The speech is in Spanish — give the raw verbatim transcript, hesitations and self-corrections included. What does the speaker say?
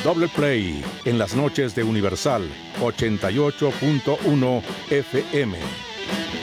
Doble Play en las noches de Universal ochenta y ocho punto uno F M.